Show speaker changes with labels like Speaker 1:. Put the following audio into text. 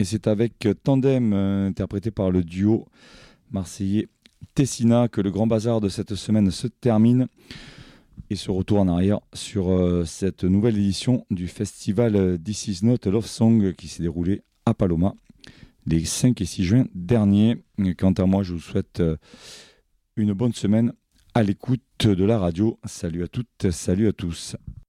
Speaker 1: c'est avec Tandem, interprété par le duo marseillais Tessina, que le grand bazar de cette semaine se termine et se retourne en arrière sur cette nouvelle édition du festival This Is Not a Love Song qui s'est déroulé à Paloma les 5 et 6 juin dernier. Quant à moi, je vous souhaite une bonne semaine à l'écoute de la radio. Salut à toutes, salut à tous.